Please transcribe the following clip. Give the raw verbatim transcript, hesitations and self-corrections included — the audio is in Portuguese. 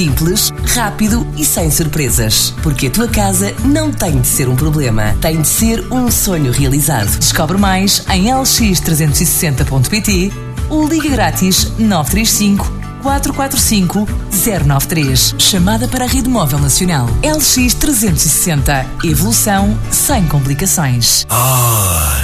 Simples, rápido e sem surpresas. Porque a tua casa não tem de ser um problema, tem de ser um sonho realizado. Descobre mais em l x trezentos e sessenta ponto p t ou liga grátis nove três cinco, quatro quatro cinco, zero nove três. Chamada para a Rede Móvel Nacional. L X trezentos e sessenta. Evolução sem complicações. Ah,